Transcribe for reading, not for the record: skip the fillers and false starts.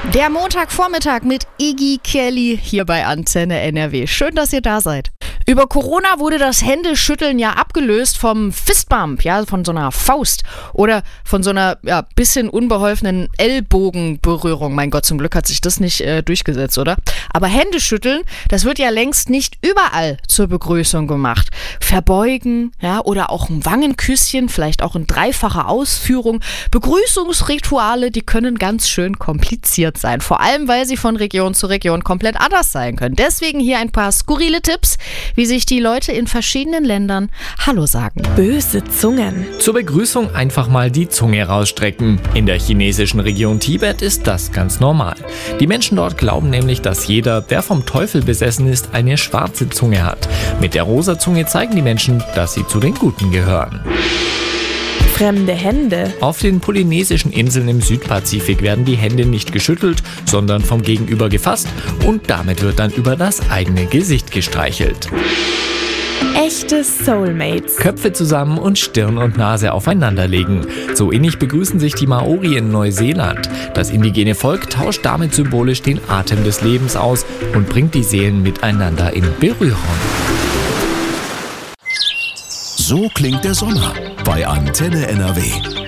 Der Montagvormittag mit Iggy Kelly hier bei Antenne NRW. Schön, dass ihr da seid. Über Corona wurde das Händeschütteln ja abgelöst vom Fistbump, ja, von so einer Faust oder von so einer bisschen unbeholfenen Ellbogenberührung. Mein Gott, zum Glück hat sich das nicht durchgesetzt, oder? Aber Händeschütteln, das wird ja längst nicht überall zur Begrüßung gemacht. Verbeugen, ja, oder auch ein Wangenküsschen, vielleicht auch in dreifacher Ausführung. Begrüßungsrituale, die können ganz schön kompliziert sein. Vor allem, weil sie von Region zu Region komplett anders sein können. Deswegen hier ein paar skurrile Tipps, wie sich die Leute in verschiedenen Ländern Hallo sagen. Böse Zungen. Zur Begrüßung einfach mal die Zunge rausstrecken. In der chinesischen Region Tibet ist das ganz normal. Die Menschen dort glauben nämlich, dass jeder, der vom Teufel besessen ist, eine schwarze Zunge hat. Mit der rosa Zunge zeigen die Menschen, dass sie zu den Guten gehören. Fremde Hände. Auf den polynesischen Inseln im Südpazifik werden die Hände nicht geschüttelt, sondern vom Gegenüber gefasst und damit wird dann über das eigene Gesicht gestreichelt. Echte Soulmates. Köpfe zusammen und Stirn und Nase aufeinanderlegen. So ähnlich begrüßen sich die Maori in Neuseeland. Das indigene Volk tauscht damit symbolisch den Atem des Lebens aus und bringt die Seelen miteinander in Berührung. So klingt der Sommer bei Antenne NRW.